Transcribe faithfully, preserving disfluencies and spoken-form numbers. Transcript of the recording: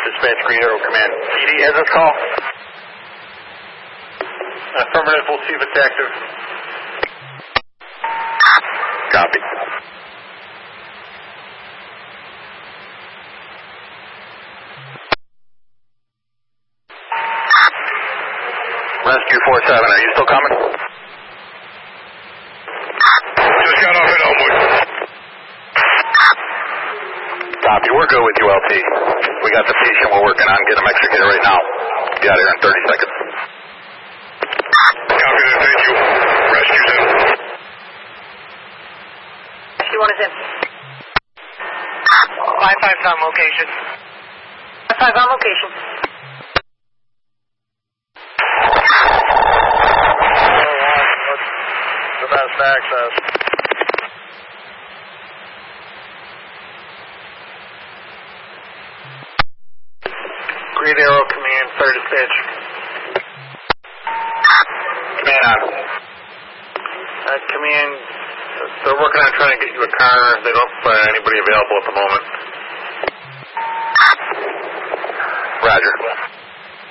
Dispatch, Green Arrow Command. P D has this call? Affirmative, we'll see if it's active. Copy. Rescue four seven, are you still coming? Just got off at Elmwood. Copy, we're good with you, L T. We got the patient we're working on. Get him extricated right now. Be out of here in thirty seconds. Copy that, thank you. Rescue's in. Rescue one is in. five five's on location. five five on location. The best access. Green Arrow Command, third dispatch. Command on. Uh, command, they're working on trying to get you a car. They don't find anybody available at the moment. Roger.